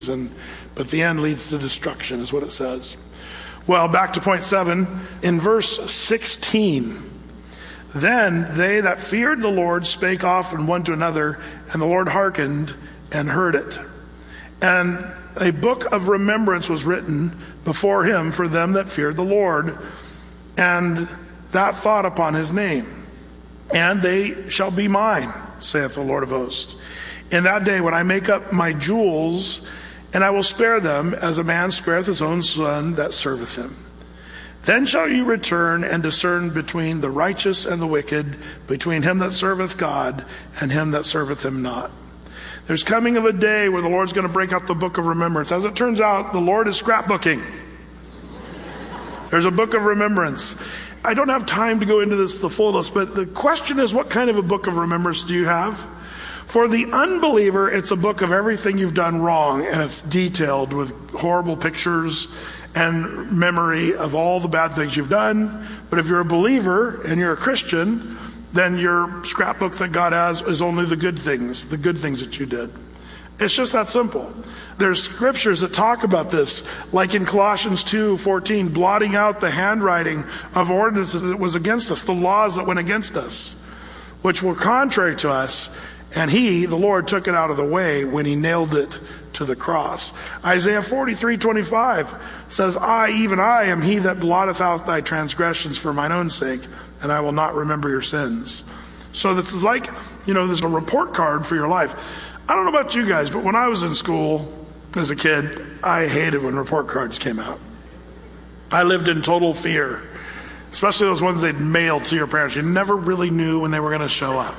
but the end leads to destruction, is what it says. Well, back to point 7. In verse 16, then they that feared the Lord spake often one to another, and the Lord hearkened and heard it. And a book of remembrance was written before him for them that feared the Lord, and that thought upon his name. And they shall be mine, saith the Lord of hosts, in that day when I make up my jewels, and I will spare them as a man spareth his own son that serveth him. Then shall you return and discern between the righteous and the wicked, between him that serveth God and him that serveth him not. There's coming of a day where the Lord's going to break out the book of remembrance. As it turns out, the Lord is scrapbooking. There's a book of remembrance. I don't have time to go into this the fullness, but the question is, what kind of a book of remembrance do you have? For the unbeliever, it's a book of everything you've done wrong, and it's detailed with horrible pictures and memory of all the bad things you've done. But if you're a believer and you're a Christian, then your scrapbook that God has is only the good things that you did. It's just that simple. There's scriptures that talk about this, like in Colossians 2:14, blotting out the handwriting of ordinances that was against us, the laws that went against us, which were contrary to us. And he, the Lord, took it out of the way when he nailed it to the cross. Isaiah 43:25 says, I, even I, am he that blotteth out thy transgressions for mine own sake, and I will not remember your sins. So this is like, there's a report card for your life. I don't know about you guys, but when I was in school as a kid, I hated when report cards came out. I lived in total fear, especially those ones they'd mail to your parents. You never really knew when they were going to show up.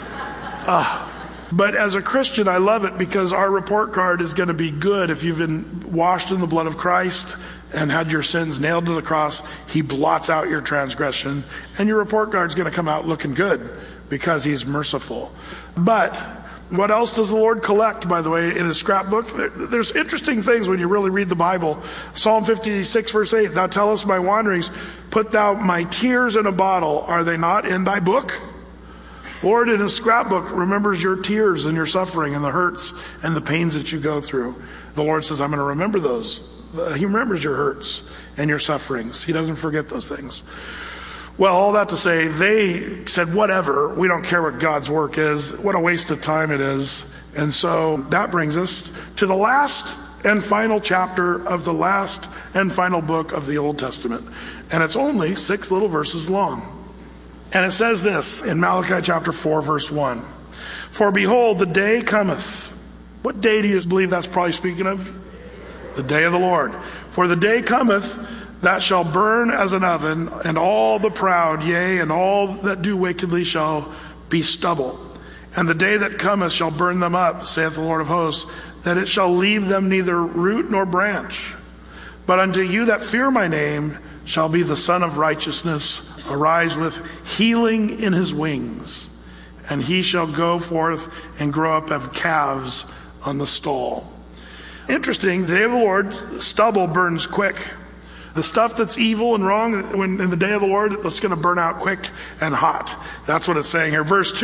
But as a Christian, I love it because our report card is going to be good. If you've been washed in the blood of Christ and had your sins nailed to the cross, he blots out your transgression, and your report card is going to come out looking good because he's merciful. But what else does the Lord collect, by the way, in his scrapbook? There's interesting things when you really read the Bible. Psalm 56 verse 8, thou tellest my wanderings, put thou my tears in a bottle, are they not in thy book? Lord, in his scrapbook, remembers your tears and your suffering and the hurts and the pains that you go through. The Lord says, I'm going to remember those. He remembers your hurts and your sufferings. He doesn't forget those things. Well, all that to say, they said, whatever, we don't care what God's work is. What a waste of time it is. And so that brings us to the last and final chapter of the last and final book of the Old Testament. And it's only 6 little verses long. And it says this in Malachi chapter 4, verse 1. For behold, the day cometh. What day do you believe that's probably speaking of? The day of the Lord. For the day cometh that shall burn as an oven, and all the proud, yea, and all that do wickedly shall be stubble. And the day that cometh shall burn them up, saith the Lord of hosts, that it shall leave them neither root nor branch. But unto you that fear my name shall be the Son of Righteousness arise with healing in his wings, and he shall go forth and grow up of calves on the stall. Interesting, the day of the Lord, stubble burns quick. The stuff that's evil and wrong, when in the day of the Lord, it's going to burn out quick and hot. That's what it's saying here. Verse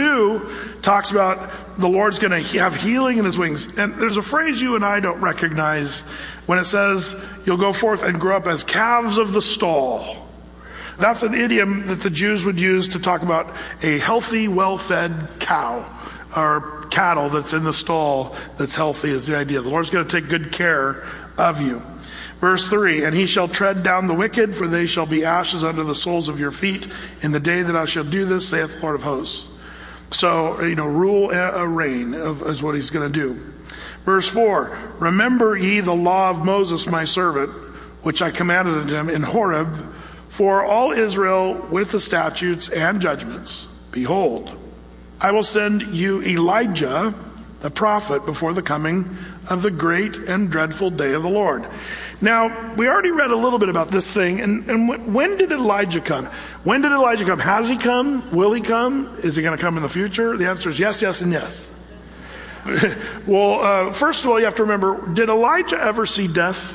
2 talks about the Lord's going to have healing in his wings. And there's a phrase you and I don't recognize when it says, you'll go forth and grow up as calves of the stall. That's an idiom that the Jews would use to talk about a healthy, well-fed cow or cattle that's in the stall that's healthy is the idea. The Lord's going to take good care of you. Verse 3, and he shall tread down the wicked, for they shall be ashes under the soles of your feet in the day that I shall do this, saith the Lord of hosts. So, rule and reign is what he's going to do. Verse 4, remember ye the law of Moses my servant, which I commanded unto him in Horeb, for all Israel with the statutes and judgments. Behold, I will send you Elijah, the prophet, before the coming of the great and dreadful day of the Lord. Now, we already read a little bit about this thing, and when did Elijah come? When did Elijah come? Has he come? Will he come? Is he going to come in the future? The answer is yes, yes, and yes. Well, first of all, you have to remember, did Elijah ever see death?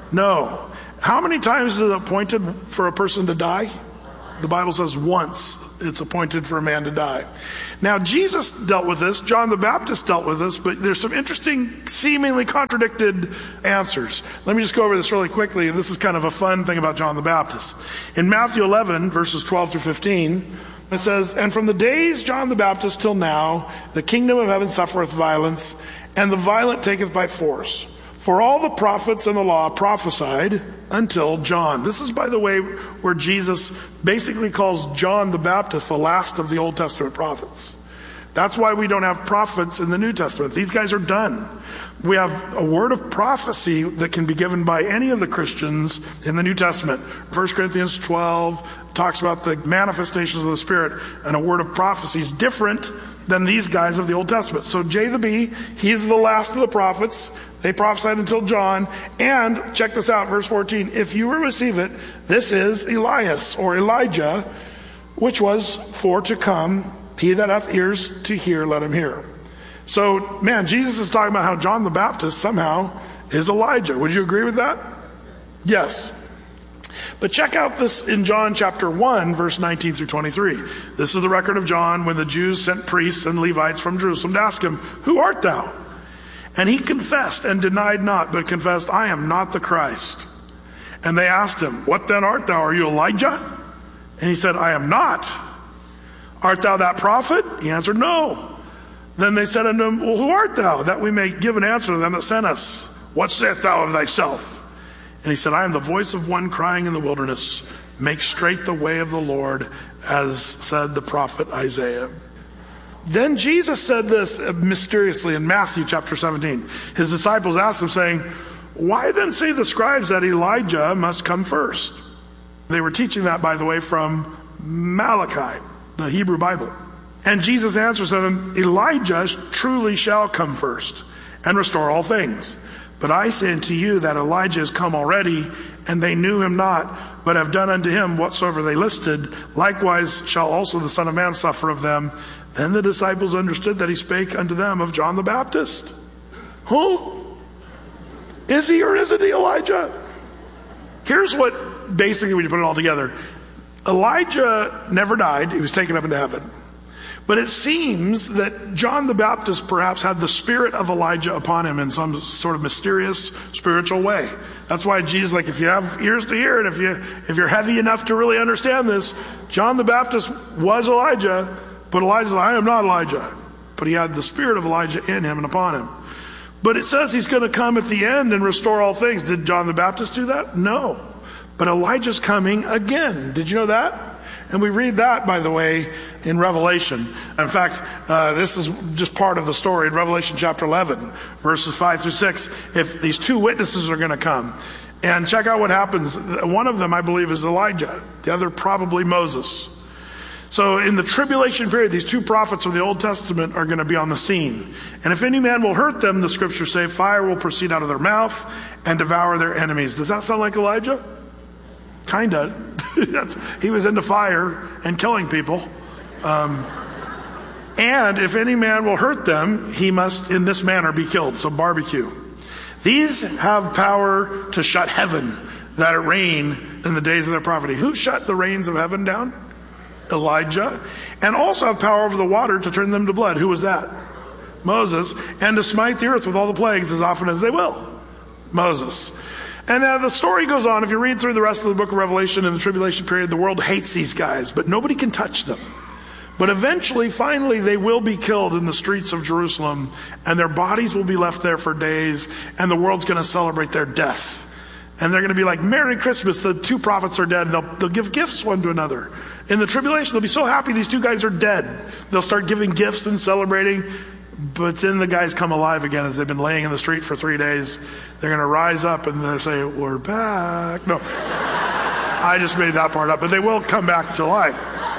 No. How many times is it appointed for a person to die? The Bible says once. it's appointed for a man to die. Now, Jesus dealt with this, John the Baptist dealt with this, but there's some interesting, seemingly contradicted answers. Let me just go over this really quickly. This is kind of a fun thing about John the Baptist. In Matthew 11, verses 12 through 15, it says, "And from the days John the Baptist till now, the kingdom of heaven suffereth violence, and the violent taketh by force. For all the prophets and the law prophesied until John." This is, by the way, where Jesus basically calls John the Baptist the last of the Old Testament prophets. That's why we don't have prophets in the New Testament. These guys are done. We have a word of prophecy that can be given by any of the Christians in the New Testament. 1 Corinthians 12 talks about the manifestations of the Spirit, and a word of prophecy is different than these guys of the Old Testament. So J.B., he's the last of the prophets. They prophesied until John. And check this out, verse 14. "If you will receive it, this is Elias," or Elijah, "which was for to come. He that hath ears to hear, let him hear." So, man, Jesus is talking about how John the Baptist somehow is Elijah. Would you agree with that? Yes. But check out this in John chapter 1, verse 19 through 23. This is the record of John when the Jews sent priests and Levites from Jerusalem to ask him, "Who art thou?" And he confessed and denied not, but confessed, "I am not the Christ." And they asked him, "What then art thou? Are you Elijah?" And he said, "I am not." "Art thou that prophet?" He answered, "No." Then they said unto him, "Well, who art thou? That we may give an answer to them that sent us. What sayest thou of thyself?" And he said, "I am the voice of one crying in the wilderness, make straight the way of the Lord, as said the prophet Isaiah." Then Jesus said this mysteriously in Matthew chapter 17. His disciples asked him, saying, "Why then say the scribes that Elijah must come first?" They were teaching that, by the way, from Malachi, the Hebrew Bible. And Jesus answers them, "Elijah truly shall come first and restore all things. But I say unto you that Elijah is come already, and they knew him not, but have done unto him whatsoever they listed. Likewise shall also the Son of Man suffer of them." Then the disciples understood that he spake unto them of John the Baptist. Who? Is he or isn't he Elijah? Here's what, basically, when you put it all together, Elijah never died. He was taken up into heaven. But it seems that John the Baptist perhaps had the spirit of Elijah upon him in some sort of mysterious spiritual way. That's why Jesus, like, if you have ears to hear, and if you're heavy enough to really understand this, John the Baptist was Elijah, but Elijah said, "I am not Elijah." But he had the spirit of Elijah in him and upon him. But it says he's going to come at the end and restore all things. Did John the Baptist do that? No. But Elijah's coming again. Did you know that? And we read that, by the way, in Revelation. In fact, this is just part of the story in Revelation chapter 11, verses 5 through 6. If these two witnesses are going to come, and check out what happens. One of them, I believe, is Elijah. The other, probably Moses. So in the tribulation period, these two prophets of the Old Testament are going to be on the scene. "And if any man will hurt them," the scriptures say, "fire will proceed out of their mouth and devour their enemies." Does that sound like Elijah? Kind of. He was into fire and killing people. "And if any man will hurt them, he must in this manner be killed." So barbecue. "These have power to shut heaven, that it rain in the days of their prophecy." Who shut the rains of heaven down? Elijah. "And also have power over the water to turn them to blood." Who was that? Moses. "And to smite the earth with all the plagues as often as they will." Moses. And then the story goes on. If you read through the rest of the book of Revelation, in the tribulation period, the world hates these guys, but nobody can touch them. But eventually, finally, they will be killed in the streets of Jerusalem, and their bodies will be left there for days, and the world's going to celebrate their death. And they're going to be like, "Merry Christmas, the two prophets are dead." And they'll give gifts one to another. In the tribulation, they'll be so happy these two guys are dead. They'll start giving gifts and celebrating. But then the guys come alive again as they've been laying in the street for 3 days. They're going to rise up and they'll say, "We're back." No, I just made that part up. But they will come back to life.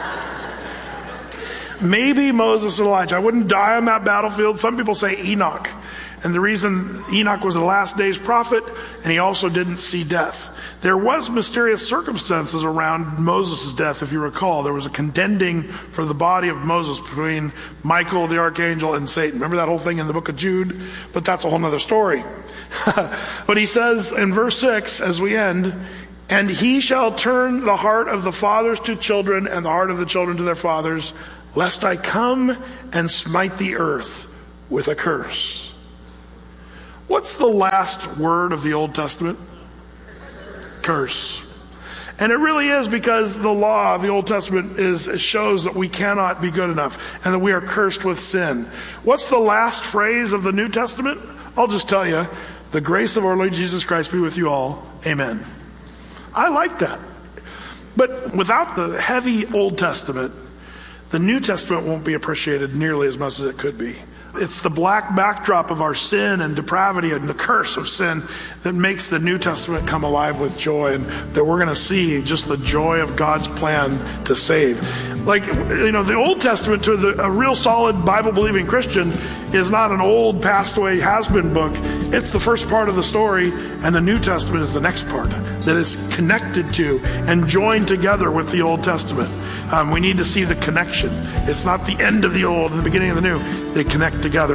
Maybe Moses and Elijah. I wouldn't die on that battlefield. Some people say Enoch. And the reason Enoch was the last day's prophet, and he also didn't see death. There was mysterious circumstances around Moses' death, if you recall. There was a contending for the body of Moses between Michael the archangel and Satan. Remember that whole thing in the book of Jude? But that's a whole other story. But he says in verse 6, as we end, And he shall turn the heart of the fathers to children and the heart of the children to their fathers, lest I come and smite the earth with a curse. What's the last word of the Old Testament? Curse. And it really is, because the law of the Old Testament shows that we cannot be good enough and that we are cursed with sin. What's the last phrase of the New Testament? I'll just tell you, the grace of our Lord Jesus Christ be with you all. Amen. I like that. But without the heavy Old Testament, the New Testament won't be appreciated nearly as much as it could be. It's the black backdrop of our sin and depravity and the curse of sin that makes the New Testament come alive with joy, and that we're going to see just the joy of God's plan to save. Like, the Old Testament to a real solid Bible-believing Christian is not an old, passed away, has-been book. It's the first part of the story, and the New Testament is the next part that is connected to and joined together with the Old Testament. We need to see the connection. It's not the end of the old and the beginning of the new. They connect together.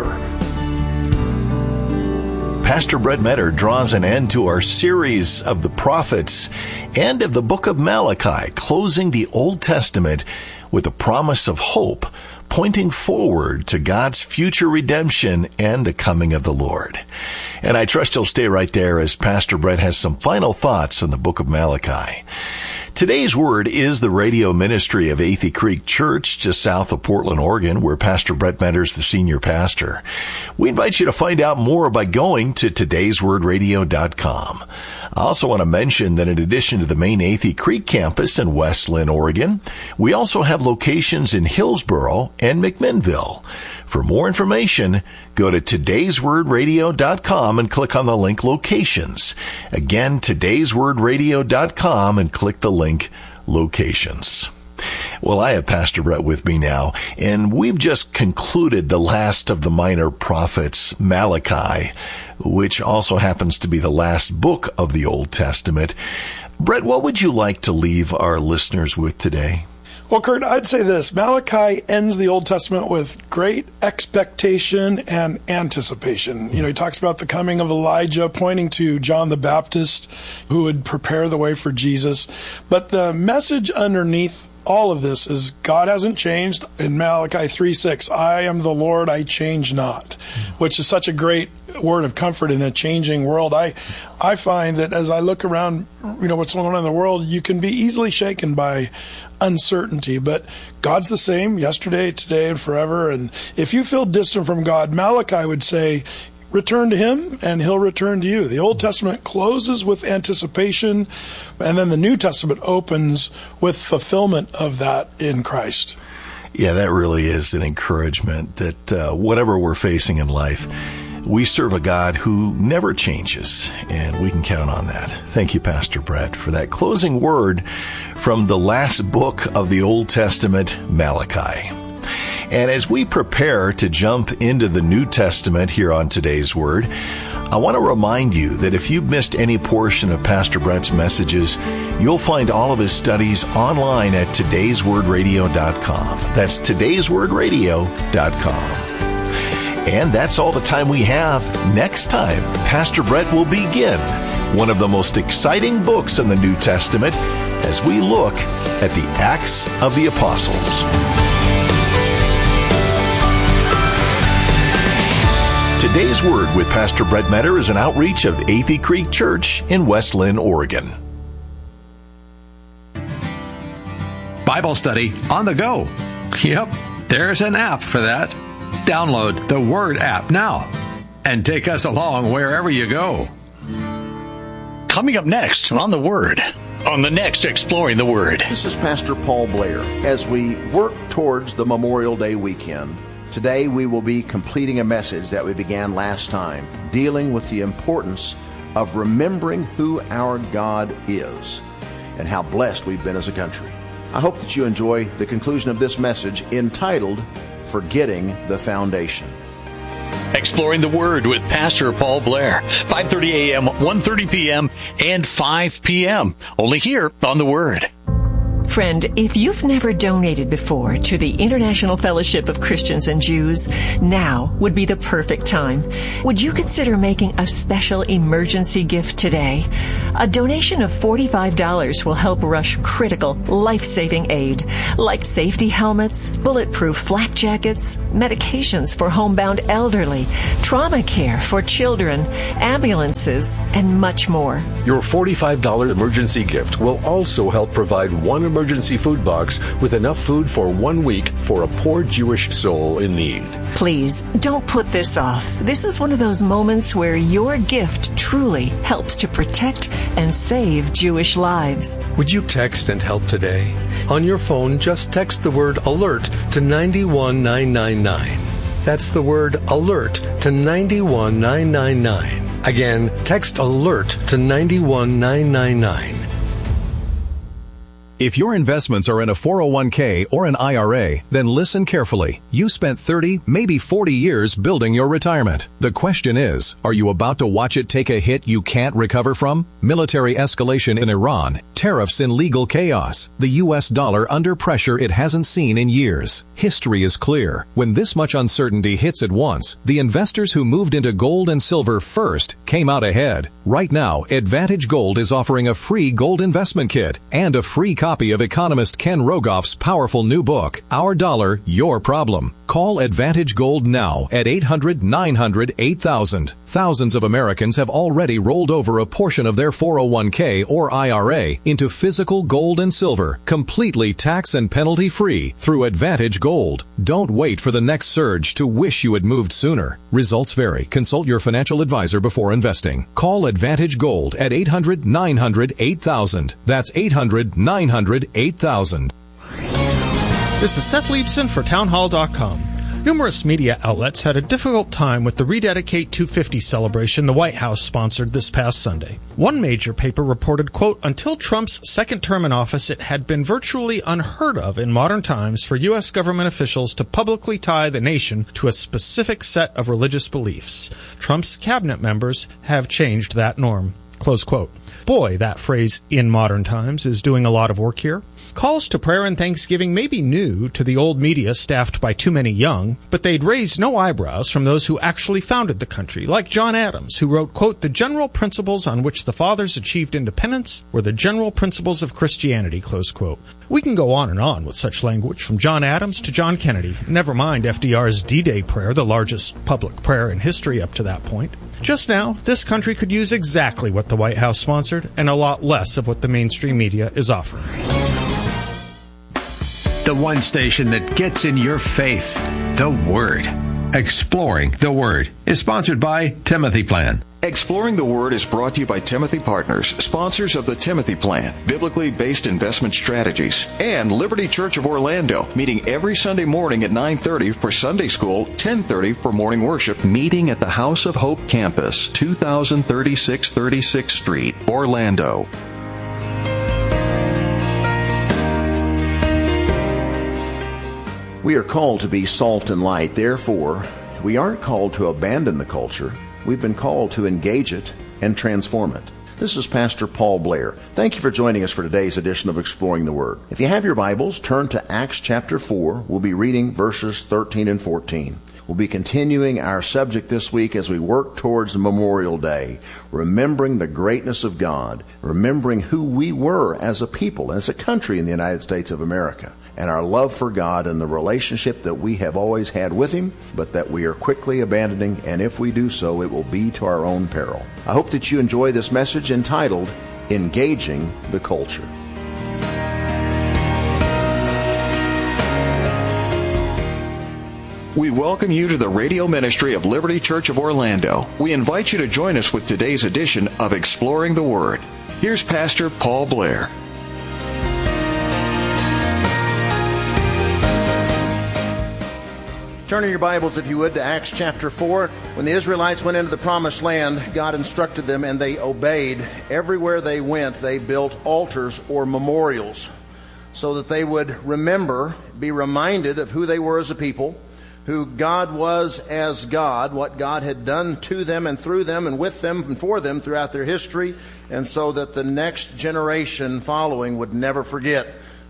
Pastor Brett Metter draws an end to our series of the prophets and of the book of Malachi, closing the Old Testament with a promise of hope, pointing forward to God's future redemption and the coming of the Lord. And I trust you'll stay right there as Pastor Brett has some final thoughts on the book of Malachi. Today's Word is the radio ministry of Athey Creek Church, just south of Portland, Oregon, where Pastor Brett Metter is the senior pastor. We invite you to find out more by going to todayswordradio.com. I also want to mention that in addition to the main Athey Creek campus in West Linn, Oregon, we also have locations in Hillsboro and McMinnville. For more information, go to todayswordradio.com and click on the link Locations. Again, todayswordradio.com and click the link Locations. Well, I have Pastor Brett with me now, and we've just concluded the last of the minor prophets, Malachi, which also happens to be the last book of the Old Testament. Brett, what would you like to leave our listeners with today? Well, Kurt, I'd say this. Malachi ends the Old Testament with great expectation and anticipation. He talks about the coming of Elijah, pointing to John the Baptist, who would prepare the way for Jesus. But the message underneath all of this is God hasn't changed. In Malachi 3:6, I am the Lord, I change not, which is such a great word of comfort in a changing world. I find that as I look around, what's going on in the world, you can be easily shaken by uncertainty, but God's the same yesterday, today, and forever. And if you feel distant from God, Malachi would say, return to him and he'll return to you. The Old Testament closes with anticipation, and then the New Testament opens with fulfillment of that in Christ. Yeah, that really is an encouragement that whatever we're facing in life, we serve a God who never changes, and we can count on that. Thank you, Pastor Brett, for that closing word from the last book of the Old Testament, Malachi. And as we prepare to jump into the New Testament here on today's Word, I want to remind you that if you've missed any portion of Pastor Brett's messages, you'll find all of his studies online at todayswordradio.com. That's todayswordradio.com. And that's all the time we have. Next time, Pastor Brett will begin one of the most exciting books in the New Testament as we look at the Acts of the Apostles. Today's Word with Pastor Brett Metter is an outreach of Athey Creek Church in West Linn, Oregon. Bible study on the go. Yep, there's an app for that. Download the Word app now and take us along wherever you go. Coming up next on The Word, on the next Exploring the Word. This is Pastor Paul Blair. As we work towards the Memorial Day weekend, today we will be completing a message that we began last time, dealing with the importance of remembering who our God is and how blessed we've been as a country. I hope that you enjoy the conclusion of this message entitled, Forgetting the Foundation. Exploring the Word with Pastor Paul Blair, 5:30 a.m., 1:30 p.m., and 5 p.m. Only here on The Word. Friend, if you've never donated before to the International Fellowship of Christians and Jews, now would be the perfect time. Would you consider making a special emergency gift today? A donation of $45 will help rush critical, life-saving aid, like safety helmets, bulletproof flak jackets, medications for homebound elderly, trauma care for children, ambulances, and much more. Your $45 emergency gift will also help provide one emergency food box with enough food for 1 week for a poor Jewish soul in need. Please, don't put this off. This is one of those moments where your gift truly helps to protect and save Jewish lives. Would you text and help today? On your phone, just text the word ALERT to 91999. That's the word ALERT to 91999. Again, text ALERT to 91999. If your investments are in a 401k or an IRA, then listen carefully. You spent 30, maybe 40 years building your retirement. The question is, are you about to watch it take a hit you can't recover from? Military escalation in Iran, tariffs and legal chaos, the U.S. dollar under pressure it hasn't seen in years. History is clear. When this much uncertainty hits at once, the investors who moved into gold and silver first came out ahead. Right now, Advantage Gold is offering a free gold investment kit and a free copy of economist Ken Rogoff's powerful new book, Our Dollar, Your Problem. Call Advantage Gold now at 800-900-8000. Thousands of Americans have already rolled over a portion of their 401k or IRA into physical gold and silver, completely tax and penalty free through Advantage Gold. Don't wait for the next surge to wish you had moved sooner. Results vary. Consult your financial advisor before investing. Call Advantage Gold at 800-900-8000. That's 800-900-8000. This is Seth Leibson for townhall.com. Numerous media outlets had a difficult time with the Rededicate 250 celebration the White House sponsored this past Sunday. One major paper reported, quote, until Trump's second term in office, it had been virtually unheard of in modern times for U.S. government officials to publicly tie the nation to a specific set of religious beliefs. Trump's cabinet members have changed that norm, close quote. Boy, that phrase, in modern times, is doing a lot of work here. Calls to prayer and thanksgiving may be new to the old media staffed by too many young, but they'd raise no eyebrows from those who actually founded the country, like John Adams, who wrote, quote, the general principles on which the fathers achieved independence were the general principles of Christianity, close quote. We can go on with such language from John Adams to John Kennedy, never mind FDR's D-Day prayer, the largest public prayer in history up to that point. Just now, this country could use exactly what the White House sponsored and a lot less of what the mainstream media is offering. The one station that gets in your faith, the Word. Exploring the Word is sponsored by Timothy Plan. Exploring the Word is brought to you by Timothy Partners, sponsors of the Timothy Plan, biblically based investment strategies, and Liberty Church of Orlando, meeting every Sunday morning at 9:30 for Sunday School, 10:30 for morning worship, meeting at the House of Hope campus, 2036 36th Street, Orlando. We are called to be salt and light. Therefore, we aren't called to abandon the culture. We've been called to engage it and transform it. This is Pastor Paul Blair. Thank you for joining us for today's edition of Exploring the Word. If you have your Bibles, turn to Acts chapter 4. We'll be reading verses 13 and 14. We'll be continuing our subject this week as we work towards Memorial Day, remembering the greatness of God, remembering who we were as a people, as a country in the United States of America, and our love for God and the relationship that we have always had with Him, but that we are quickly abandoning, and if we do so, it will be to our own peril. I hope that you enjoy this message entitled, Engaging the Culture. We welcome you to the radio ministry of Liberty Church of Orlando. We invite you to join us with today's edition of Exploring the Word. Here's Pastor Paul Blair. Turn in your Bibles, if you would, to Acts chapter 4. When the Israelites went into the Promised Land, God instructed them and they obeyed. Everywhere they went, they built altars or memorials so that they would remember, be reminded of who they were as a people, who God was as God, what God had done to them and through them and with them and for them throughout their history, and so that the next generation following would never forget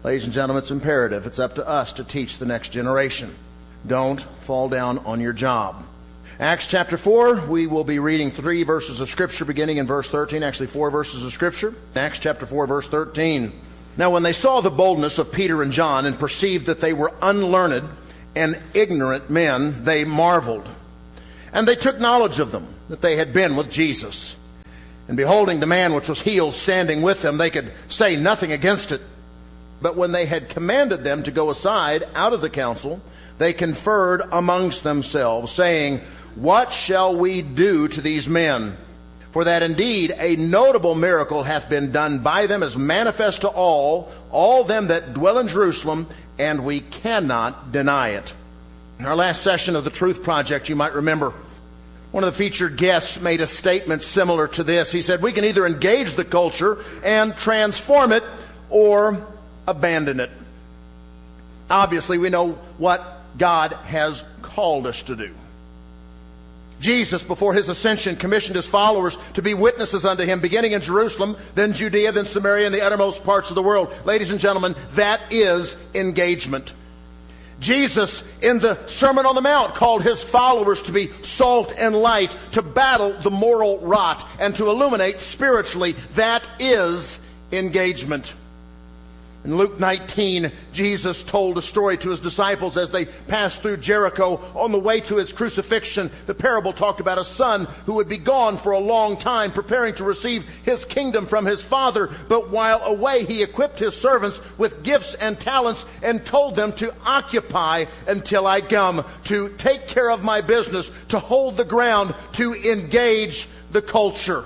Ladies and gentlemen, it's imperative. It's up to us to teach the next generation. Don't fall down on your job. Acts chapter 4, we will be reading 3 verses of Scripture beginning in verse 13. Actually, 4 verses of Scripture. Acts chapter 4, verse 13. Now when they saw the boldness of Peter and John and perceived that they were unlearned and ignorant men, they marveled. And they took knowledge of them, that they had been with Jesus. And beholding the man which was healed standing with them, they could say nothing against it. But when they had commanded them to go aside out of the council, they conferred amongst themselves, saying, What shall we do to these men? For that indeed a notable miracle hath been done by them, as manifest to all them that dwell in Jerusalem, and we cannot deny it. In our last session of the Truth Project, you might remember, one of the featured guests made a statement similar to this. He said, we can either engage the culture and transform it, or abandon it. Obviously, we know what God has called us to do. Jesus, before his ascension, commissioned his followers to be witnesses unto him, beginning in Jerusalem, then Judea, then Samaria, and the uttermost parts of the world. Ladies and gentlemen, that is engagement. Jesus, in the Sermon on the Mount, called his followers to be salt and light, to battle the moral rot, and to illuminate spiritually. That is engagement. In Luke 19, Jesus told a story to his disciples as they passed through Jericho on the way to his crucifixion. The parable talked about a son who would be gone for a long time, preparing to receive his kingdom from his father. But while away, he equipped his servants with gifts and talents and told them to occupy until I come, to take care of my business, to hold the ground, to engage the culture.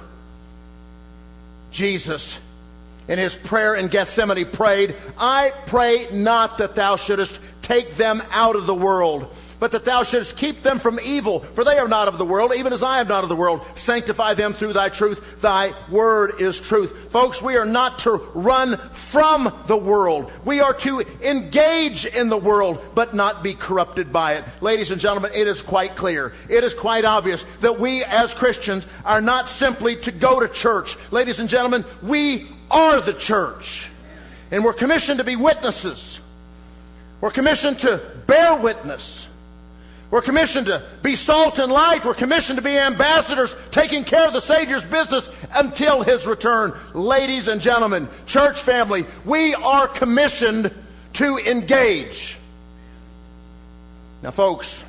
Jesus, in his prayer in Gethsemane, prayed, I pray not that thou shouldest take them out of the world, but that thou shouldest keep them from evil. For they are not of the world, even as I am not of the world. Sanctify them through thy truth. Thy word is truth. Folks, we are not to run from the world. We are to engage in the world, but not be corrupted by it. Ladies and gentlemen, it is quite clear. It is quite obvious that we as Christians are not simply to go to church. Ladies and gentlemen, we are the church. And we're commissioned to be witnesses. We're commissioned to bear witness. We're commissioned to be salt and light. We're commissioned to be ambassadors, taking care of the Savior's business until his return. Ladies and gentlemen, church family, we are commissioned to engage. Now, folks,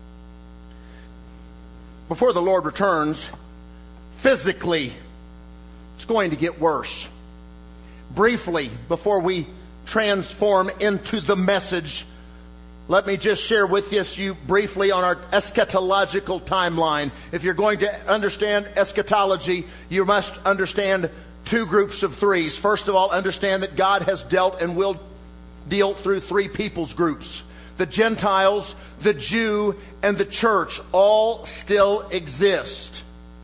before the Lord returns, physically, it's going to get worse. Briefly, before we transform into the message, let me just share with you briefly on our eschatological timeline. If you're going to understand eschatology, you must understand 2 groups of 3s. First of all, understand that God has dealt and will deal through 3 people's groups. The Gentiles, the Jew, and the church all still exist.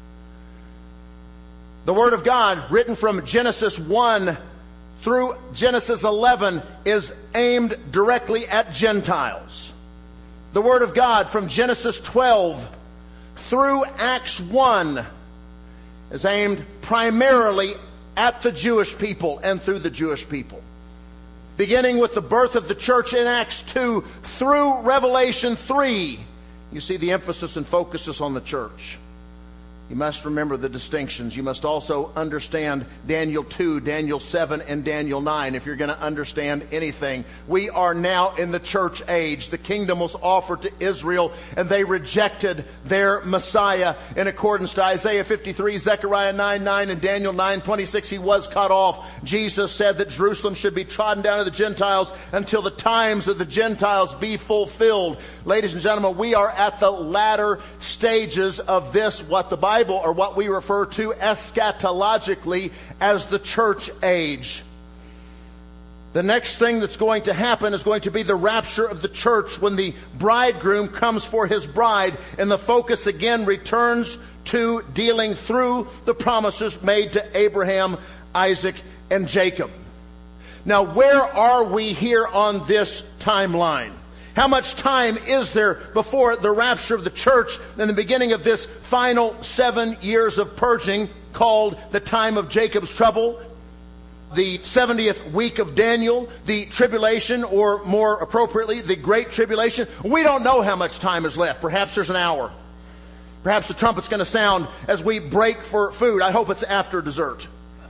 The Word of God, written from Genesis 1 through Genesis 11, is aimed directly at Gentiles. The Word of God from Genesis 12 through Acts 1 is aimed primarily at the Jewish people and through the Jewish people. Beginning with the birth of the church in Acts 2 through Revelation 3, you see the emphasis and focus is on the church. You must remember the distinctions. You must also understand Daniel 2, Daniel 7, and Daniel 9 if you're going to understand anything. We are now in the church age. The kingdom was offered to Israel, and they rejected their Messiah. In accordance to Isaiah 53, Zechariah 9:9, and Daniel 9:26, he was cut off. Jesus said that Jerusalem should be trodden down to the Gentiles until the times of the Gentiles be fulfilled. Ladies and gentlemen, we are at the latter stages of this, what the Bible, or what we refer to eschatologically as the church age. The next thing that's going to happen is going to be the rapture of the church when the bridegroom comes for his bride, and the focus again returns to dealing through the promises made to Abraham, Isaac, and Jacob. Now, where are we here on this timeline? How much time is there before the rapture of the church and the beginning of this final 7 years of purging called the time of Jacob's trouble? the 70th week of Daniel, the tribulation, or more appropriately, the Great Tribulation. We don't know how much time is left. Perhaps there's an hour. Perhaps the trumpet's going to sound as we break for food. I hope it's after dessert.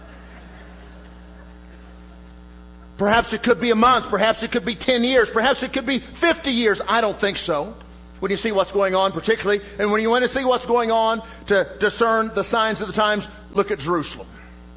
Perhaps it could be a month. Perhaps it could be 10 years. Perhaps it could be 50 years. I don't think so. When you see what's going on, particularly, and when you want to see what's going on to discern the signs of the times, look at Jerusalem.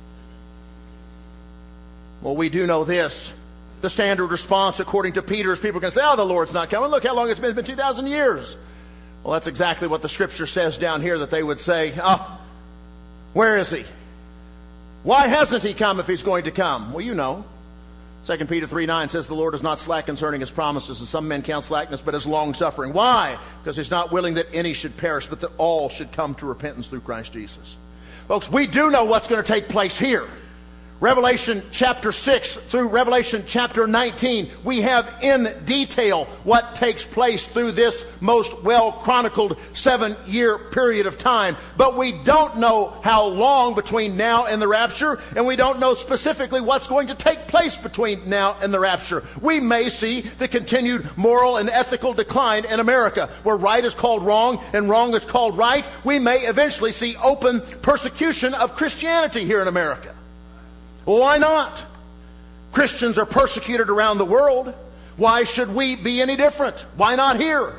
Well, we do know this. The standard response, according to Peter, is people can say, oh, the Lord's not coming. Look how long it's been. It's been 2,000 years. Well, that's exactly what the Scripture says down here, that they would say, oh, where is he? Why hasn't he come if he's going to come? Well, you know. 2 Peter 3:9 says the Lord is not slack concerning his promises, as some men count slackness, but as long-suffering. Why? Because he's not willing that any should perish, but that all should come to repentance through Christ Jesus. Folks, we do know what's going to take place here. Revelation chapter 6 through Revelation chapter 19, we have in detail what takes place through this most well-chronicled 7-year period of time. But we don't know how long between now and the rapture, and we don't know specifically what's going to take place between now and the rapture. We may see the continued moral and ethical decline in America, where right is called wrong and wrong is called right. We may eventually see open persecution of Christianity here in America. Well, why not? Christians are persecuted around the world. Why should we be any different? Why not here?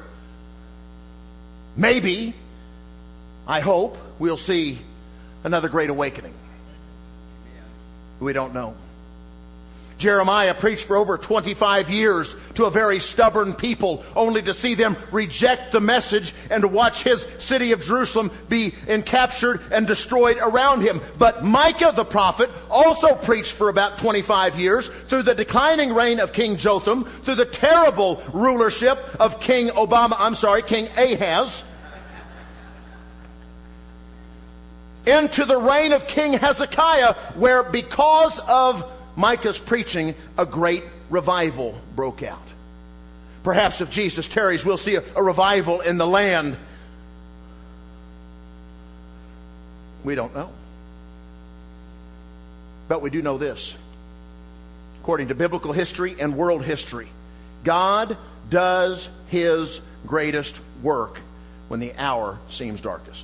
Maybe, I hope, we'll see another great awakening. We don't know. Jeremiah preached for over 25 years to a very stubborn people, only to see them reject the message and to watch his city of Jerusalem be captured and destroyed around him. But Micah the prophet also preached for about 25 years through the declining reign of King Jotham, through the terrible rulership of King Ahaz, into the reign of King Hezekiah, where because of Micah's preaching, a great revival broke out. Perhaps if Jesus tarries, we'll see a revival in the land. We don't know. But we do know this. According to biblical history and world history, God does his greatest work when the hour seems darkest.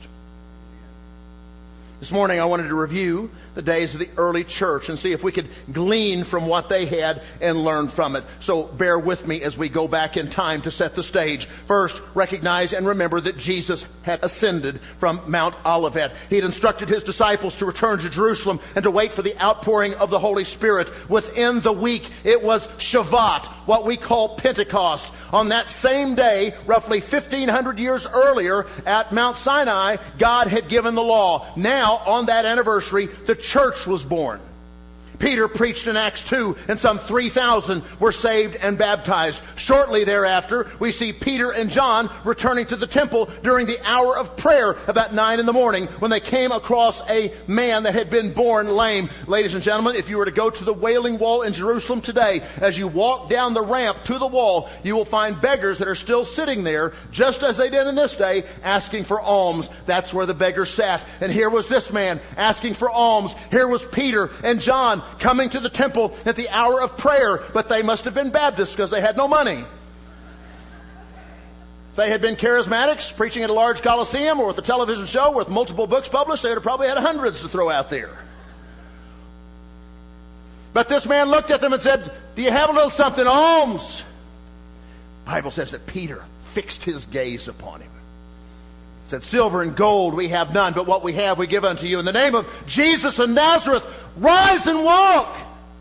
This morning I wanted to review the days of the early church and see if we could glean from what they had and learn from it. So bear with me as we go back in time to set the stage. First, recognize and remember that Jesus had ascended from Mount Olivet. He had instructed his disciples to return to Jerusalem and to wait for the outpouring of the Holy Spirit. Within the week, it was Shavuot, what we call Pentecost. On that same day, roughly 1,500 years earlier, at Mount Sinai, God had given the law. Now, on that anniversary, the church was born. Peter preached in Acts 2, and some 3,000 were saved and baptized. Shortly thereafter, we see Peter and John returning to the temple during the hour of prayer about 9 in the morning when they came across a man that had been born lame. Ladies and gentlemen, if you were to go to the Wailing Wall in Jerusalem today, as you walk down the ramp to the wall, you will find beggars that are still sitting there, just as they did in this day, asking for alms. That's where the beggars sat. And here was this man asking for alms. Here was Peter and John coming to the temple at the hour of prayer, but they must have been Baptists because they had no money. If they had been charismatics preaching at a large coliseum or with a television show with multiple books published, they would have probably had hundreds to throw out there. But this man looked at them and said, "Do you have a little something, alms?" The Bible says that Peter fixed his gaze upon him. He said, "Silver and gold we have none, but what we have we give unto you. In the name of Jesus of Nazareth, rise and walk."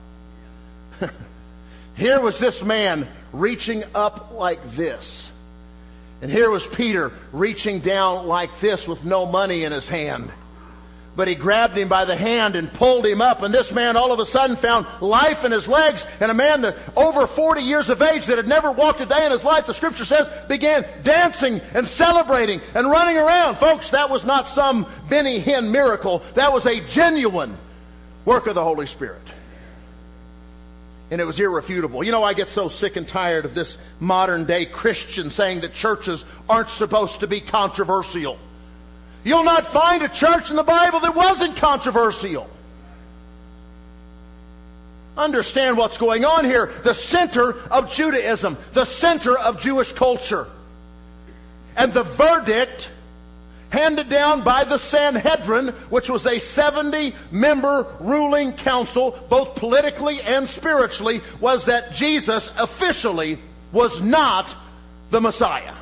Here was this man reaching up like this. And here was Peter reaching down like this with no money in his hand. But he grabbed him by the hand and pulled him up. And this man all of a sudden found life in his legs. And a man that over 40 years of age that had never walked a day in his life, the Scripture says, began dancing and celebrating and running around. Folks, that was not some Benny Hinn miracle. That was a genuine work of the Holy Spirit. And it was irrefutable. You know, I get so sick and tired of this modern day Christian saying that churches aren't supposed to be controversial. You'll not find a church in the Bible that wasn't controversial. Understand what's going on here. The center of Judaism, the center of Jewish culture. And the verdict handed down by the Sanhedrin, which was a 70-member ruling council, both politically and spiritually, was that Jesus officially was not the Messiah.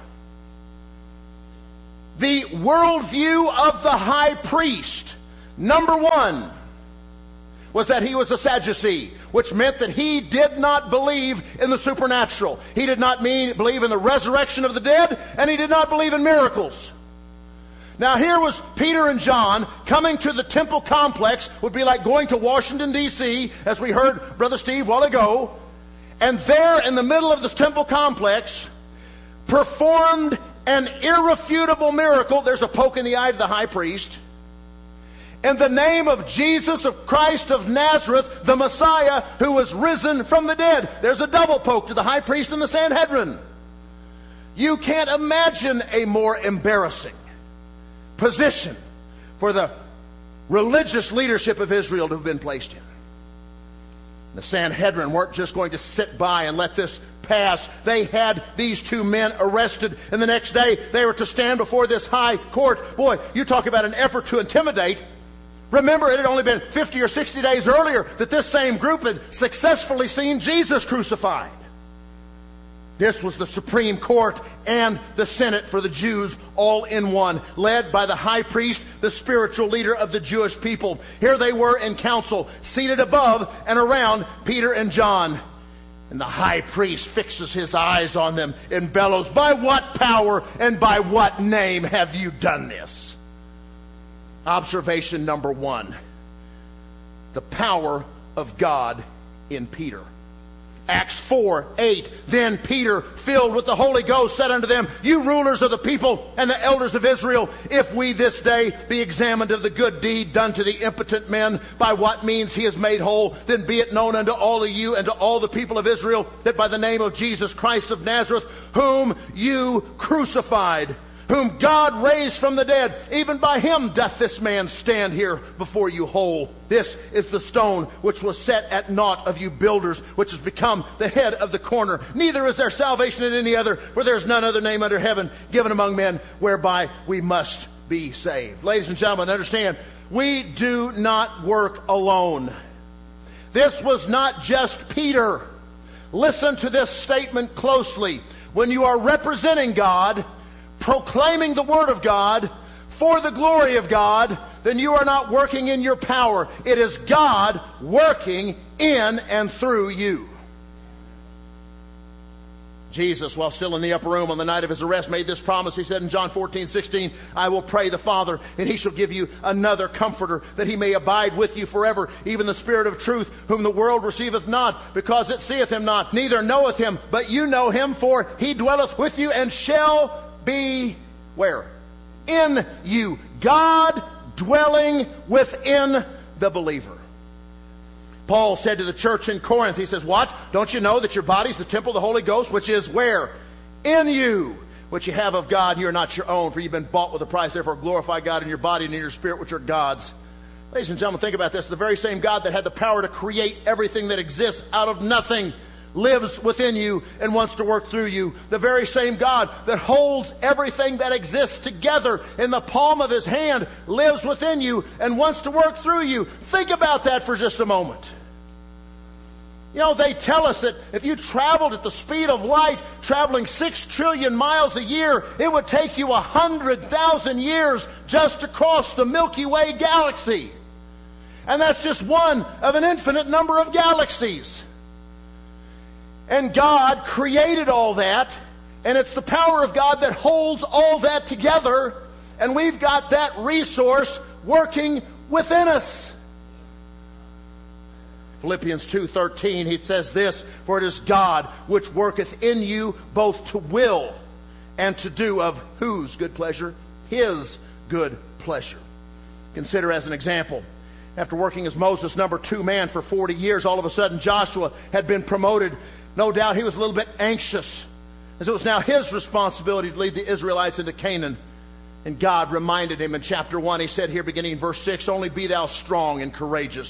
The worldview of the high priest, number one, was that he was a Sadducee, which meant that he did not believe in the supernatural. He did not believe in the resurrection of the dead, and he did not believe in miracles. Now here was Peter and John coming to the temple complex. Would be like going to Washington, D.C., as we heard Brother Steve a while ago. And there in the middle of this temple complex, performed an irrefutable miracle. There's a poke in the eye to the high priest. In the name of Jesus of Christ of Nazareth, the Messiah who was risen from the dead. There's a double poke to the high priest and the Sanhedrin. You can't imagine a more embarrassing position for the religious leadership of Israel to have been placed in. The Sanhedrin weren't just going to sit by and let this pass. They had these two men arrested, and the next day they were to stand before this high court. Boy, you talk about an effort to intimidate. Remember, it had only been 50 or 60 days earlier that this same group had successfully seen Jesus crucified. This was the Supreme Court and the Senate for the Jews all in one, led by the high priest, the spiritual leader of the Jewish people. Here they were in council, seated above and around Peter and John. And the high priest fixes his eyes on them and bellows, "By what power and by what name have you done this?" Observation number one, the power of God in Peter. Acts 4:8. Then Peter, filled with the Holy Ghost, said unto them, "You rulers of the people and the elders of Israel, if we this day be examined of the good deed done to the impotent man, by what means he is made whole, then be it known unto all of you and to all the people of Israel, that by the name of Jesus Christ of Nazareth, whom you crucified, whom God raised from the dead, even by him doth this man stand here before you whole. This is the stone which was set at naught of you builders, which has become the head of the corner. Neither is there salvation in any other, for there is none other name under heaven given among men whereby we must be saved." Ladies and gentlemen, understand, we do not work alone. This was not just Peter. Listen to this statement closely. When you are representing God, proclaiming the Word of God for the glory of God, then you are not working in your power. It is God working in and through you. Jesus, while still in the upper room on the night of his arrest, made this promise. He said in John 14:16, "I will pray the Father, and he shall give you another comforter, that he may abide with you forever, even the Spirit of truth, whom the world receiveth not, because it seeth him not, neither knoweth him, but you know him, for he dwelleth with you and shall be," where? In you. God dwelling within the believer. Paul said to the church in Corinth, he says, "What? Don't you know that your body's the temple of the Holy Ghost, which is where? In you, which you have of God, and you are not your own, for you've been bought with a price. Therefore glorify God in your body and in your spirit, which are God's." Ladies and gentlemen, think about this. The very same God that had the power to create everything that exists out of nothing lives within you and wants to work through you. The very same God that holds everything that exists together in the palm of his hand lives within you and wants to work through you. Think about that for just a moment. You know, they tell us that if you traveled at the speed of light, traveling 6 trillion miles a year, it would take you 100,000 years just to cross the Milky Way galaxy. And that's just one of an infinite number of galaxies. And God created all that, and it's the power of God that holds all that together, and we've got that resource working within us. Philippians 2:13, he says this, "For it is God which worketh in you both to will and to do of" whose good pleasure? His good pleasure. Consider as an example, after working as Moses' number 2 man for 40 years, all of a sudden Joshua had been promoted. No doubt he was a little bit anxious, as it was now his responsibility to lead the Israelites into Canaan. And God reminded him in chapter 1, he said here beginning in verse 6, "Only be thou strong and courageous,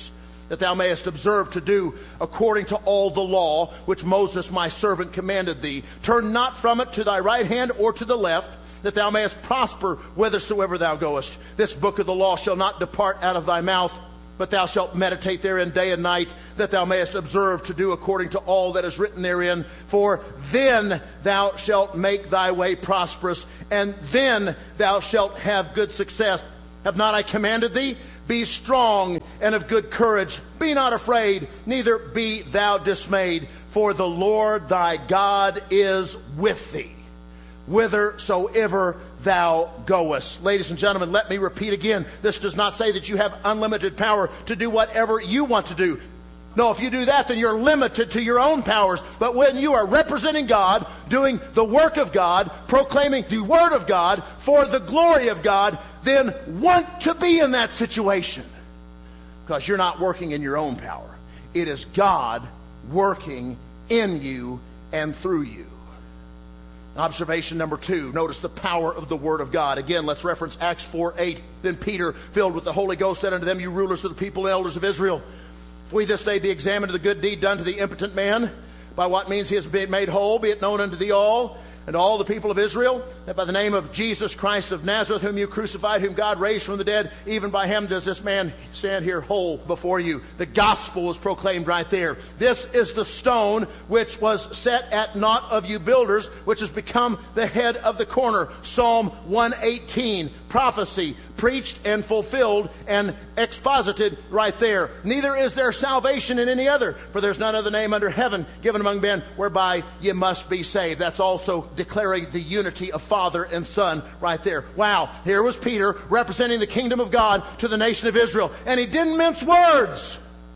that thou mayest observe to do according to all the law which Moses my servant commanded thee. Turn not from it to thy right hand or to the left, that thou mayest prosper whithersoever thou goest. This book of the law shall not depart out of thy mouth, but thou shalt meditate therein day and night, that thou mayest observe to do according to all that is written therein. For then thou shalt make thy way prosperous, and then thou shalt have good success. Have not I commanded thee? Be strong and of good courage. Be not afraid, neither be thou dismayed. For the Lord thy God is with thee, whithersoever thou goest. Ladies and gentlemen, let me repeat again. This does not say that you have unlimited power to do whatever you want to do. No, if you do that, then you're limited to your own powers. But when you are representing God, doing the work of God, proclaiming the Word of God for the glory of God, then want to be in that situation. Because you're not working in your own power. It is God working in you and through you. Observation number 2, notice the power of the Word of God. Again, let's reference Acts 4:8. Then Peter, filled with the Holy Ghost, said unto them, You rulers of the people and elders of Israel, if we this day be examined of the good deed done to the impotent man, by what means he has been made whole, be it known unto thee all, and all the people of Israel, that by the name of Jesus Christ of Nazareth, whom you crucified, whom God raised from the dead, even by him does this man stand here whole before you. The gospel is proclaimed right there. This is the stone which was set at naught of you builders, which has become the head of the corner. Psalm 118, prophecy, preached and fulfilled and exposited right there. Neither is there salvation in any other, for there's none other name under heaven given among men whereby ye must be saved. That's also declaring the unity of Father and Son right there. Wow, here was Peter representing the kingdom of God to the nation of Israel, and he didn't mince words.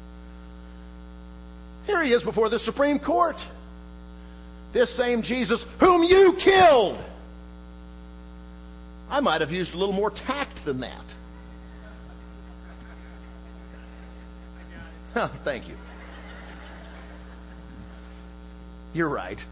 Here he is before the Supreme Court. This same Jesus whom you killed. I might have used a little more tact than that. Oh, thank you. You're right.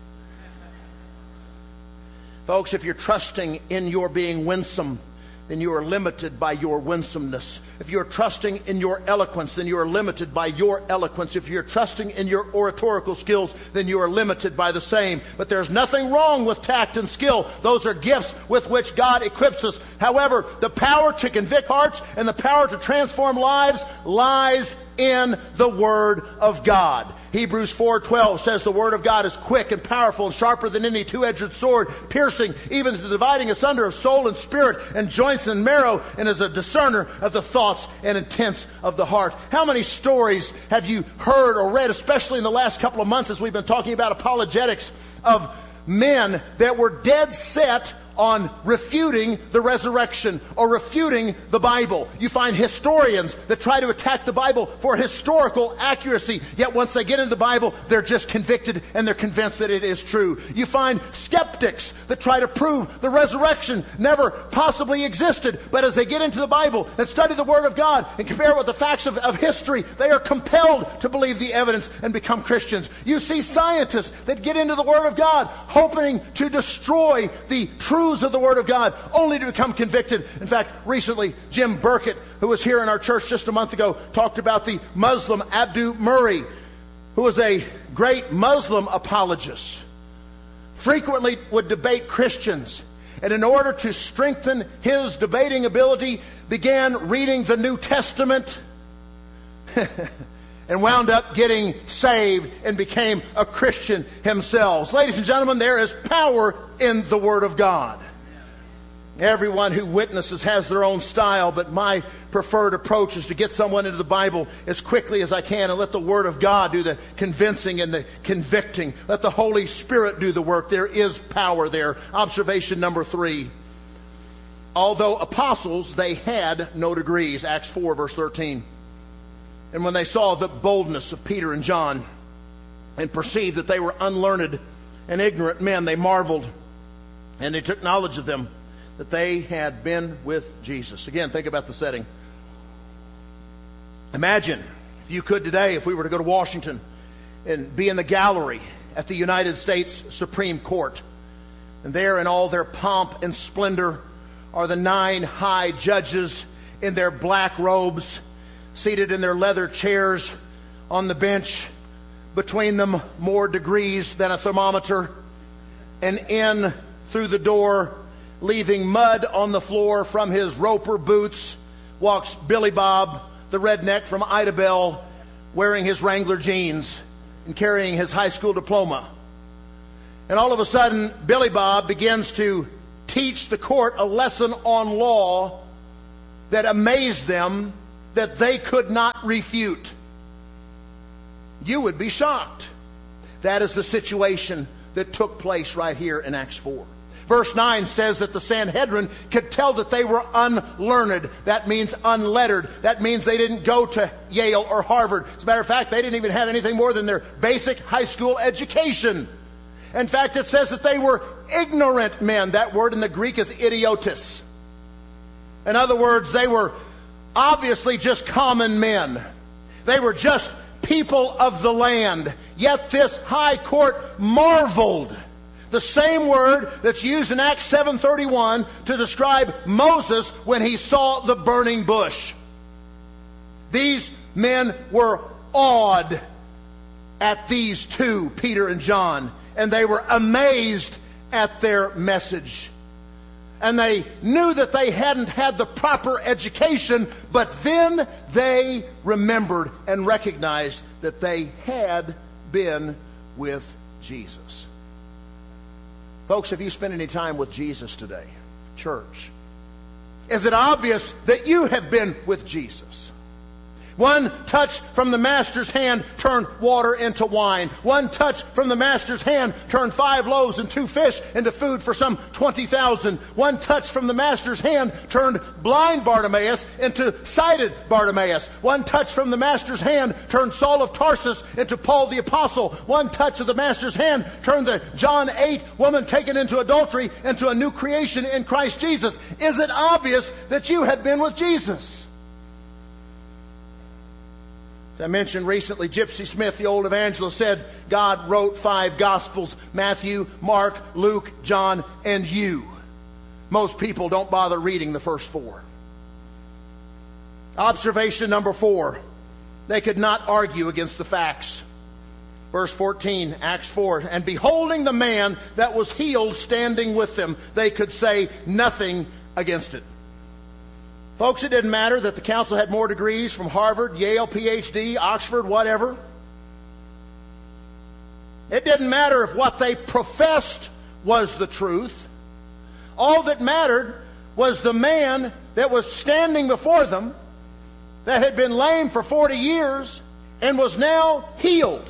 Folks, if you're trusting in your being winsome, then you are limited by your winsomeness. If you're trusting in your eloquence, then you are limited by your eloquence. If you're trusting in your oratorical skills, then you are limited by the same. But there's nothing wrong with tact and skill. Those are gifts with which God equips us. However, the power to convict hearts and the power to transform lives lies in the Word of God. Hebrews 4:12 says the Word of God is quick and powerful and sharper than any two-edged sword, piercing even to the dividing asunder of soul and spirit and joints and marrow, and is a discerner of the thoughts and intents of the heart. How many stories have you heard or read, especially in the last couple of months as we've been talking about apologetics, of men that were dead set on refuting the resurrection or refuting the Bible? You find historians that try to attack the Bible for historical accuracy, yet once they get into the Bible, they're just convicted and they're convinced that it is true. You find skeptics that try to prove the resurrection never possibly existed, but as they get into the Bible and study the Word of God and compare it with the facts of history, they are compelled to believe the evidence and become Christians. You see scientists that get into the Word of God hoping to destroy the truths of the Word of God, only to become convicted. In fact, recently, Jim Burkett, who was here in our church just a month ago, talked about the Muslim Abdu Murray, who was a great Muslim apologist, frequently would debate Christians, and in order to strengthen his debating ability, began reading the New Testament and wound up getting saved and became a Christian himself. Ladies and gentlemen, there is power in the Word of God. Everyone who witnesses has their own style, but my preferred approach is to get someone into the Bible as quickly as I can and let the Word of God do the convincing and the convicting. Let the Holy Spirit do the work. There is power there. Observation number 3. Although apostles, they had no degrees. Acts 4, verse 13. And when they saw the boldness of Peter and John and perceived that they were unlearned and ignorant men, they marveled, and they took knowledge of them, that they had been with Jesus. Again, think about the setting. Imagine, if you could today, if we were to go to Washington and be in the gallery at the United States Supreme Court, and there in all their pomp and splendor are the 9 high judges in their black robes. seated in their leather chairs on the bench, between them more degrees than a thermometer, and in through the door, leaving mud on the floor from his roper boots, walks Billy Bob, the redneck from Idabel, wearing his Wrangler jeans and carrying his high school diploma. And all of a sudden, Billy Bob begins to teach the court a lesson on law that amazed them, that they could not refute. You would be shocked. That is the situation that took place right here in Acts 4. Verse 9 says that the Sanhedrin could tell that they were unlearned. That means unlettered. That means they didn't go to Yale or Harvard. As a matter of fact, they didn't even have anything more than their basic high school education. In fact, it says that they were ignorant men. That word in the Greek is idiotis. In other words, they were obviously just common men. They were just people of the land. Yet this high court marveled. The same word that's used in Acts 7:31 to describe Moses when he saw the burning bush. These men were awed at these two, Peter and John, and they were amazed at their message. And they knew that they hadn't had the proper education, but then they remembered and recognized that they had been with Jesus. Folks, have you spent any time with Jesus today? Church. Is it obvious that you have been with Jesus? One touch from the Master's hand turned water into wine. One touch from the Master's hand turned 5 loaves and 2 fish into food for some 20,000. One touch from the Master's hand turned blind Bartimaeus into sighted Bartimaeus. One touch from the Master's hand turned Saul of Tarsus into Paul the Apostle. One touch of the Master's hand turned the John 8 woman taken into adultery into a new creation in Christ Jesus. Is it obvious that you have been with Jesus? As I mentioned recently, Gypsy Smith, the old evangelist, said God wrote 5 Gospels: Matthew, Mark, Luke, John, and you. Most people don't bother reading the first 4. Observation number 4. They could not argue against the facts. Verse 14, Acts 4. And beholding the man that was healed standing with them, they could say nothing against it. Folks, it didn't matter that the council had more degrees from Harvard, Yale, PhD, Oxford, whatever. It didn't matter if what they professed was the truth. All that mattered was the man that was standing before them, that had been lame for 40 years and was now healed.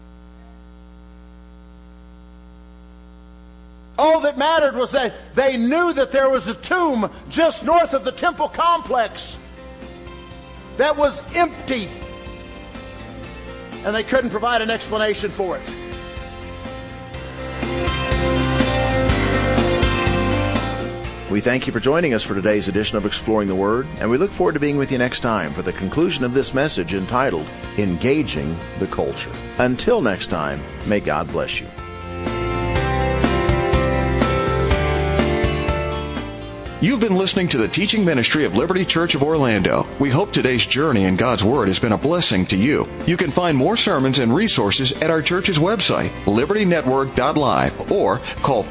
All that mattered was that they knew that there was a tomb just north of the temple complex that was empty. And they couldn't provide an explanation for it. We thank you for joining us for today's edition of Exploring the Word, and we look forward to being with you next time for the conclusion of this message entitled, Engaging the Culture. Until next time, may God bless you. You've been listening to the teaching ministry of Liberty Church of Orlando. We hope today's journey in God's Word has been a blessing to you. You can find more sermons and resources at our church's website, libertynetwork.live, or call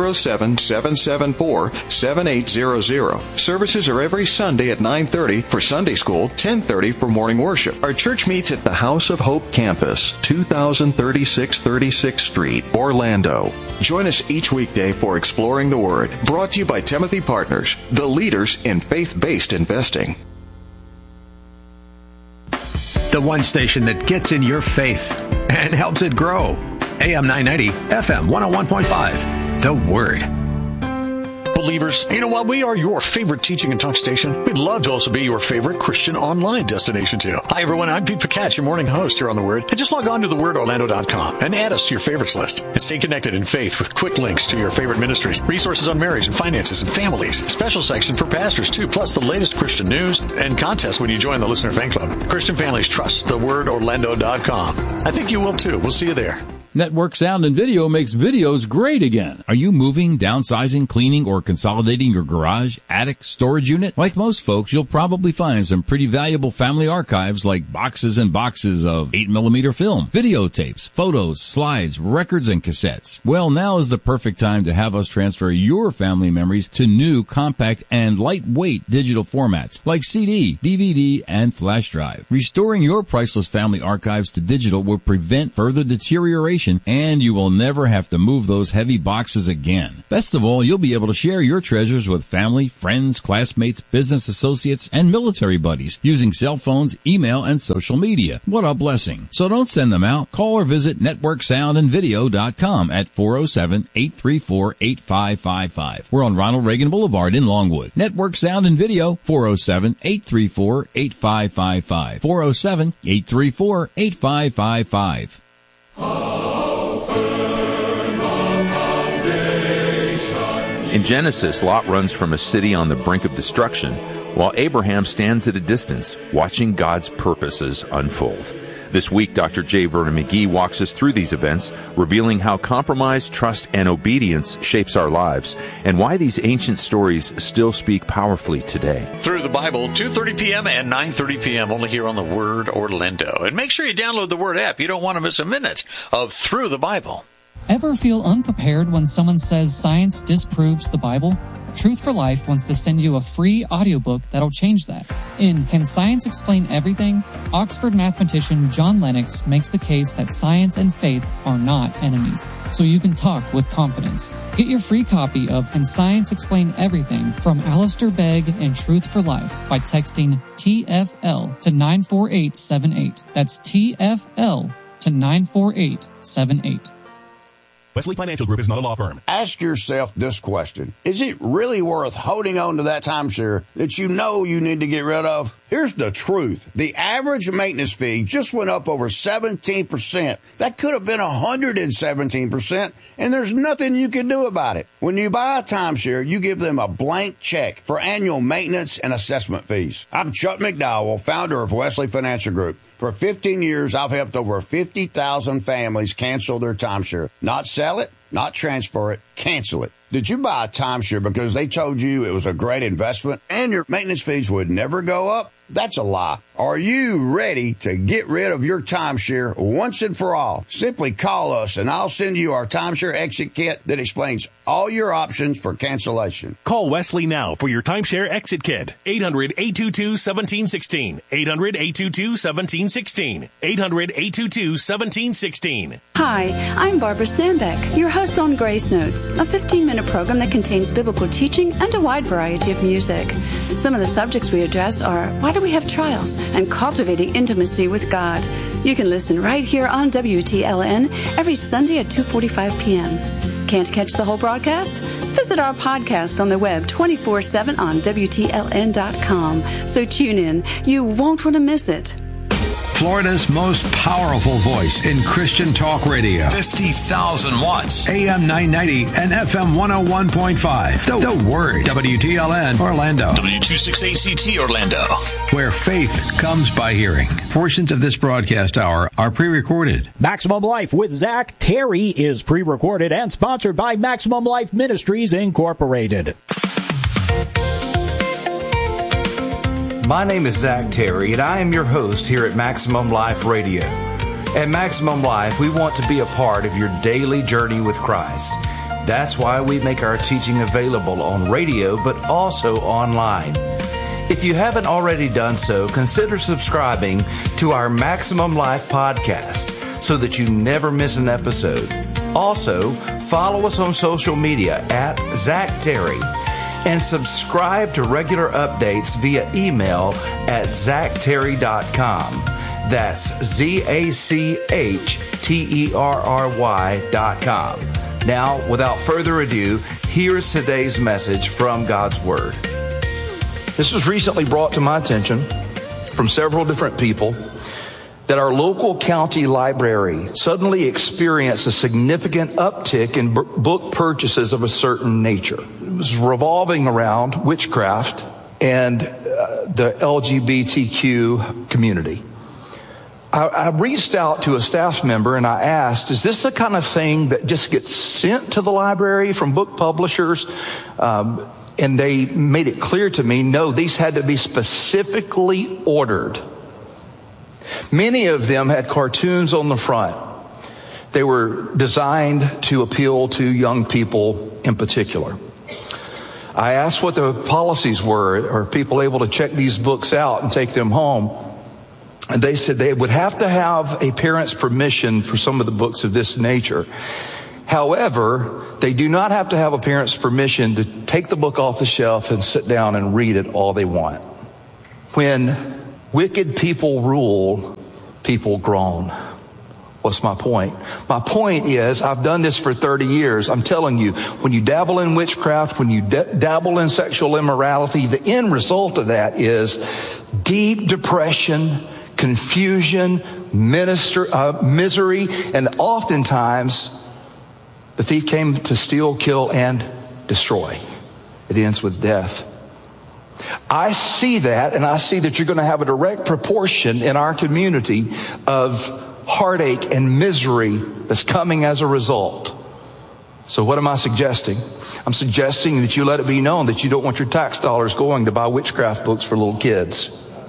407-774-7800. Services are every Sunday at 9:30 for Sunday school, 10:30 for morning worship. Our church meets at the House of Hope campus, 2036 36th Street, Orlando. Join us each weekday for Exploring the Word, brought to you by Timothy Partners, the leaders in faith-based investing. The one station that gets in your faith and helps it grow. AM 990, FM 101.5. The Word. Believers, you know what? We are your favorite teaching and talk station. We'd love to also be your favorite Christian online destination, too. Hi, everyone. I'm Pete Picatch, your morning host here on The Word. And just log on to thewordorlando.com and add us to your favorites list. And stay connected in faith with quick links to your favorite ministries, resources on marriage and finances and families, special section for pastors, too, plus the latest Christian news and contests when you join the Listener Fan Club. Christian families trust thewordorlando.com. I think you will, too. We'll see you there. Network Sound and Video makes videos great again. Are you moving, downsizing, cleaning, or consolidating your garage, attic, storage unit? Like most folks, you'll probably find some pretty valuable family archives like boxes and boxes of 8mm film, videotapes, photos, slides, records, and cassettes. Well, now is the perfect time to have us transfer your family memories to new, compact, and lightweight digital formats like CD, DVD, and flash drive. Restoring your priceless family archives to digital will prevent further deterioration, and you will never have to move those heavy boxes again. Best of all, you'll be able to share your treasures with family, friends, classmates, business associates, and military buddies using cell phones, email, and social media. What a blessing. So don't send them out. Call or visit networksoundandvideo.com at 407-834-8555. We're on Ronald Reagan Boulevard in Longwood. Network Sound and Video, 407-834-8555. 407-834-8555. In Genesis, Lot runs from a city on the brink of destruction, while Abraham stands at a distance, watching God's purposes unfold. This week, Dr. J. Vernon McGee walks us through these events, revealing how compromise, trust, and obedience shapes our lives, and why these ancient stories still speak powerfully today. Through the Bible, 2:30 p.m. and 9:30 p.m. only here on the Word Orlando. And make sure you download the Word app. You don't want to miss a minute of Through the Bible. Ever feel unprepared when someone says science disproves the Bible? Truth for Life wants to send you a free audiobook that'll change that. In Can Science Explain Everything?, Oxford mathematician John Lennox makes the case that science and faith are not enemies, so you can talk with confidence. Get your free copy of Can Science Explain Everything from Alistair Begg and Truth for Life by texting TFL to 94878. That's TFL to 94878. Wesley Financial Group is not a law firm. Ask yourself this question. Is it really worth holding on to that timeshare that you know you need to get rid of? Here's the truth. The average maintenance fee just went up over 17%. That could have been 117%, and there's nothing you can do about it. When you buy a timeshare, you give them a blank check for annual maintenance and assessment fees. I'm Chuck McDowell, founder of Wesley Financial Group. For 15 years, I've helped over 50,000 families cancel their timeshare. Not sell it, not transfer it, cancel it. Did you buy a timeshare because they told you it was a great investment and your maintenance fees would never go up? That's a lie. Are you ready to get rid of your timeshare once and for all? Simply call us and I'll send you our timeshare exit kit that explains all your options for cancellation. Call Wesley now for your timeshare exit kit. 800-822-1716. 800-822-1716. 800-822-1716. Hi, I'm Barbara Sandbeck, your host on Grace Notes, a 15-minute program that contains biblical teaching and a wide variety of music. Some of the subjects we address are why do we have trials and cultivating intimacy with God. You can listen right here on WTLN every Sunday at 2:45 p.m. Can't catch the whole broadcast? Visit our podcast on the web 24/7 on WTLN.com. So tune in. You won't want to miss it. Florida's most powerful voice in Christian talk radio. 50,000 watts. AM 990 and FM 101.5. The Word. WTLN Orlando. W26ACT Orlando. Where faith comes by hearing. Portions of this broadcast hour are pre-recorded. Maximum Life with Zach Terry is pre-recorded and sponsored by Maximum Life Ministries Incorporated. My name is Zach Terry, and I am your host here at Maximum Life Radio. At Maximum Life, we want to be a part of your daily journey with Christ. That's why we make our teaching available on radio, but also online. If you haven't already done so, consider subscribing to our Maximum Life podcast so that you never miss an episode. Also, follow us on social media at Zach Terry. And subscribe to regular updates via email at ZachTerry.com. That's ZachTerry.com. Now, without further ado, here's today's message from God's Word. This was recently brought to my attention from several different people that our local county library suddenly experienced a significant uptick in book purchases of a certain nature. It was revolving around witchcraft and the LGBTQ community. I reached out to a staff member and I asked, is this the kind of thing that just gets sent to the library from book publishers? And they made it clear to me, no, these had to be specifically ordered. Many of them had cartoons on the front. They were designed to appeal to young people in particular. I asked what the policies were. Are people able to check these books out and take them home? And they said they would have to have a parent's permission for some of the books of this nature. However, they do not have to have a parent's permission to take the book off the shelf and sit down and read it all they want. When wicked people rule, people groan. What's my point? My point is, I've done this for 30 years. I'm telling you, when you dabble in witchcraft, when you dabble in sexual immorality, the end result of that is deep depression, confusion, misery, and oftentimes the thief came to steal, kill, and destroy. It ends with death. I see that, and I see that you're going to have a direct proportion in our community of heartache and misery that's coming as a result. So what am I suggesting? I'm suggesting that you let it be known that you don't want your tax dollars going to buy witchcraft books for little kids.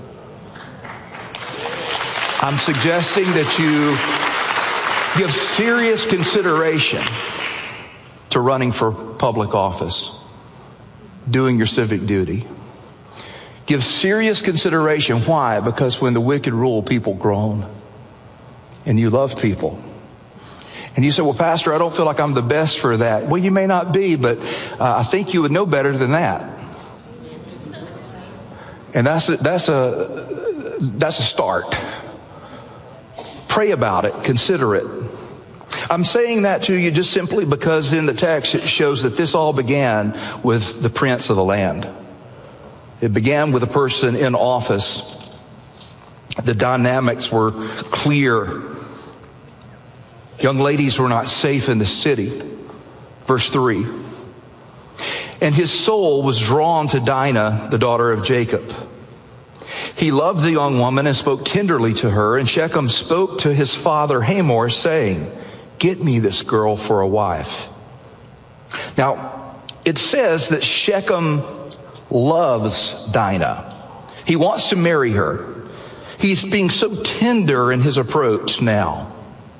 I'm suggesting that you give serious consideration to running for public office, doing your civic duty. Give serious consideration. Why? Because when the wicked rule, people groan. And you love people. And you say, well, Pastor, I don't feel like I'm the best for that. Well, you may not be, but I think you would know better than that. And that's a start. Pray about it. Consider it. I'm saying that to you just simply because in the text it shows that this all began with the prince of the land. It began with a person in office. The dynamics were clear. Young ladies were not safe in the city. Verse 3. And his soul was drawn to Dinah, the daughter of Jacob. He loved the young woman and spoke tenderly to her. And Shechem spoke to his father Hamor, saying, get me this girl for a wife. Now, it says that Shechem loves Dinah. He wants to marry her. He's being so tender in his approach now.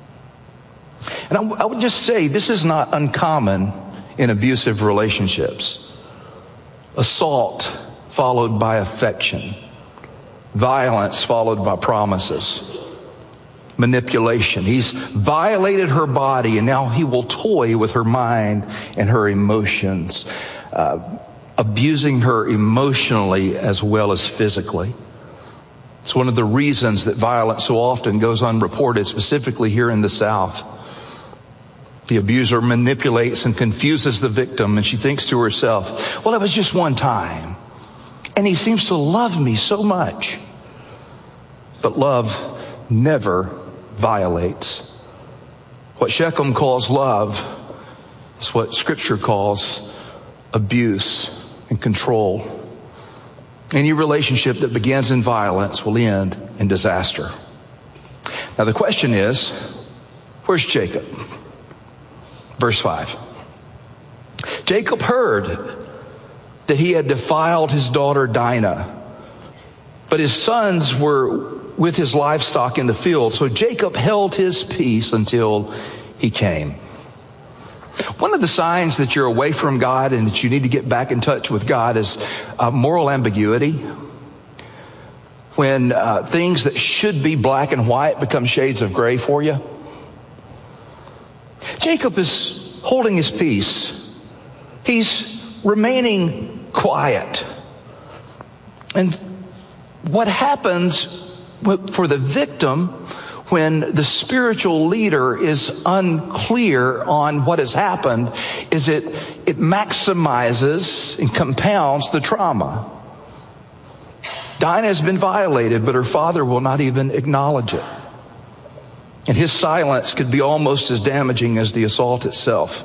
And I would just say this is not uncommon in abusive relationships. Assault followed by affection. Violence followed by promises. Manipulation. He's violated her body and now he will toy with her mind and her emotions. Abusing her emotionally as well as physically. It's one of the reasons that violence so often goes unreported, specifically here in the South. The abuser manipulates and confuses the victim, and she thinks to herself, well, it was just one time. And he seems to love me so much. But love never violates. What Shechem calls love is what Scripture calls abuse and control. Any relationship that begins in violence will end in disaster. Now the question is, where's Jacob? Verse 5. Jacob heard that he had defiled his daughter Dinah, but his sons were with his livestock in the field. So Jacob held his peace until he came. One of the signs that you're away from God and that you need to get back in touch with God is moral ambiguity. When things that should be black and white become shades of gray for you. Jacob is holding his peace. He's remaining quiet. And what happens for the victim when the spiritual leader is unclear on what has happened is it maximizes and compounds the trauma. Dinah has been violated, but her father will not even acknowledge it. And his silence could be almost as damaging as the assault itself.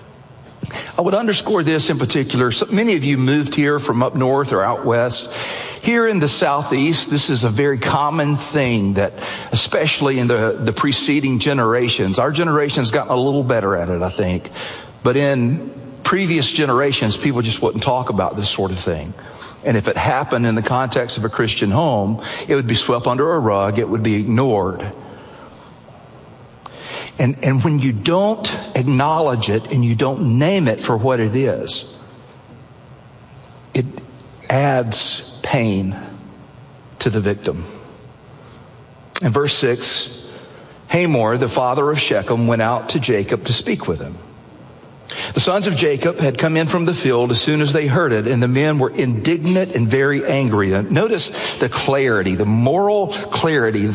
I would underscore this in particular. So many of you moved here from up north or out west, Here in the Southeast, this is a very common thing that, especially in the preceding generations, our generation's gotten a little better at it, I think. But in previous generations, people just wouldn't talk about this sort of thing. And if it happened in the context of a Christian home, it would be swept under a rug. It would be ignored. And when you don't acknowledge it and you don't name it for what it is, it adds pain to the victim. In verse 6, Hamor, the father of Shechem, went out to Jacob to speak with him. The sons of Jacob had come in from the field as soon as they heard it, and the men were indignant and very angry. And notice the clarity, the moral clarity